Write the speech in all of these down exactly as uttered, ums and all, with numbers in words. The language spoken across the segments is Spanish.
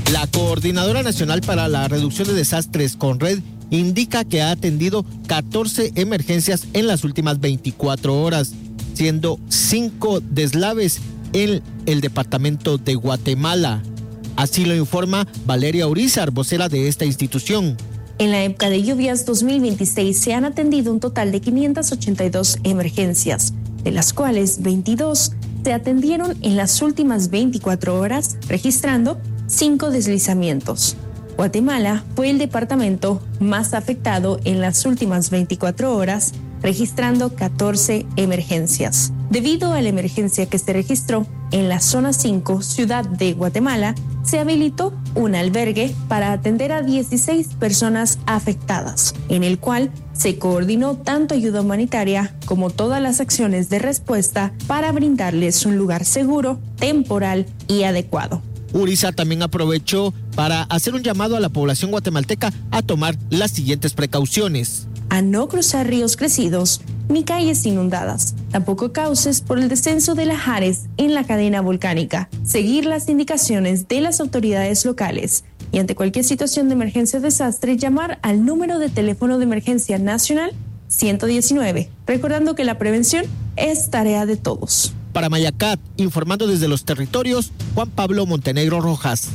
La Coordinadora Nacional para la Reducción de Desastres, CONRED, indica que ha atendido catorce emergencias en las últimas veinticuatro horas, siendo cinco deslaves en el departamento de Guatemala. Así lo informa Valeria Urizar, vocera de esta institución. En la época de lluvias dos mil veintiséis se han atendido un total de quinientas ochenta y dos emergencias, de las cuales veintidós se atendieron en las últimas veinticuatro horas, registrando cinco deslizamientos. Guatemala fue el departamento más afectado en las últimas veinticuatro horas, registrando catorce emergencias. Debido a la emergencia que se registró en la zona cinco, ciudad de Guatemala, se habilitó un albergue para atender a dieciséis personas afectadas, en el cual se coordinó tanto ayuda humanitaria como todas las acciones de respuesta para brindarles un lugar seguro, temporal y adecuado. Urizar también aprovechó para hacer un llamado a la población guatemalteca a tomar las siguientes precauciones. A no cruzar ríos crecidos ni calles inundadas, tampoco cauces por el descenso de lahares en la cadena volcánica, seguir las indicaciones de las autoridades locales y ante cualquier situación de emergencia o desastre llamar al número de teléfono de emergencia nacional ciento diecinueve, recordando que la prevención es tarea de todos. Para Mayacat, informando desde los territorios, Juan Pablo Montenegro Rojas.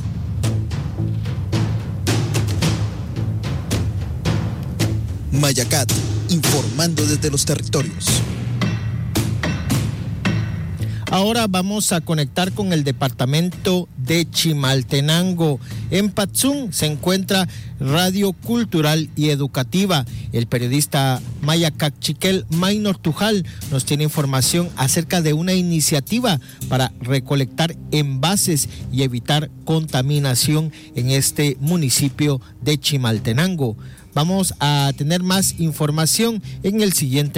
Mayacat, informando desde los territorios. Ahora vamos a conectar con el departamento de Chimaltenango. En Patzún se encuentra Radio Cultural y Educativa. El periodista Maya Cachiquel Maynor Tujal nos tiene información acerca de una iniciativa para recolectar envases y evitar contaminación en este municipio de Chimaltenango. Vamos a tener más información en el siguiente